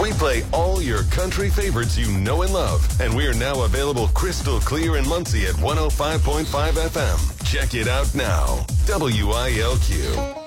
We play all your country favorites you know and love, and we are now available crystal clear in Muncie at 105.5 FM. Check it out now. WILQ.